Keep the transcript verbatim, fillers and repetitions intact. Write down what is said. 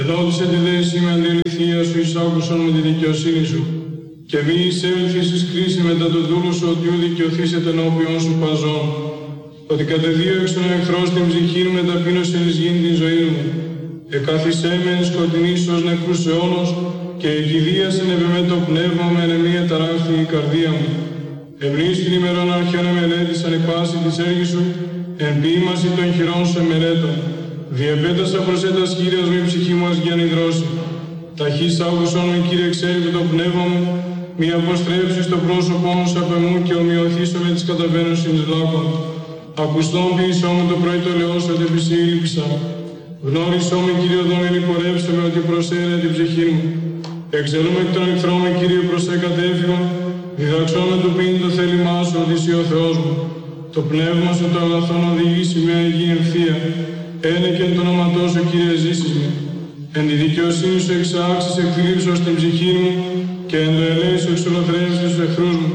Εδόθησε τη δέση με αντιληφθία σου εις άκουσον με τη δικαιοσύνη σου. Και μη εισέλθεις εις κρίση μετά το δούλο σου, ότι ου δικαιωθήσετε ενώπιον σου παζών. Ότι κατεδίωξε ο εχθρός την ψυχή μου με ταπείνωση εις γήν την ζωή μου. Εκάθισέ με εν σκοτεινής ως νεκρούς αιώνος, και εκηδίασεν επ' εμέ το πνεύμα με ενεμία ταράχθη η καρδία μου. Ευνείς την ημερών αρχαίων εμελέτησαν η πάση της έργης σου, εν ποίημαση των χειρών σου εμελέτων. Διεπέτασα προς έτας Κύριος με ψυχή μου ασγιαν υδρώσει. Ταχύς άκουσον με Κύριε εξέλιπε το πνεύμα μου, μη αποστρέψεις το πρόσωπό μου απ' εμού και ομοιωθήσω με τις καταβαίνωσιν λάκων. Ακουστόν ποιησό μου το πρωί το λεός ότι επί σε ήλπισα. Γνώρισό με Κύριε οδόν ελιπορεύσε με ότι προσέρε την ψυχή μου. Εξελούμε εκ των εχθρών με Κύριε προς εκατέφυγον, διδαξώ με το πίν το θέλημά σου ότι είσαι ο Θεός μου. Το πνεύμα σου το αγαθόν οδηγήσει με αγή ευθεία. Ένε και εν το όνοματό σου Κύριε ζήσεις με. Εν τη δικαιοσύνη σου εξάξεις εκθλίψως την ψυχή μου και εν το ελέη σου εξολοθρεύσεις τους εχθρούς μου.